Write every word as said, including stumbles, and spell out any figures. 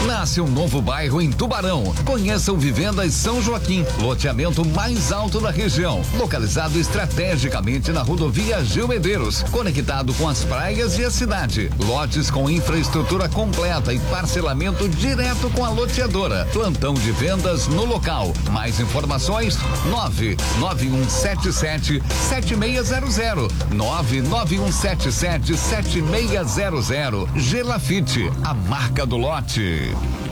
Nasce um novo bairro em Tubarão. Conheça o Vivendas São Joaquim, loteamento mais alto da região, localizado estrategicamente na rodovia Gil Medeiros, conectado com as praias e a cidade. Lotes com infraestrutura completa e parcelamento direto com a loteadora. Plantão de vendas no local. Mais informações: nove nove um sete sete sete seis zero zero. nove nove um sete sete sete seis zero zero. Gelafite, a marca do lote.